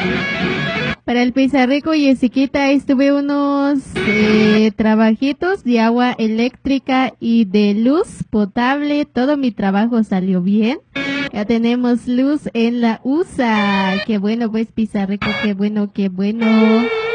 Para el Pizarrico y Esiquita estuve unos trabajitos de agua eléctrica y de luz potable. Todo mi trabajo salió bien. Ya tenemos luz en la USA. Qué bueno, pues, Pizarrico, qué bueno, qué bueno.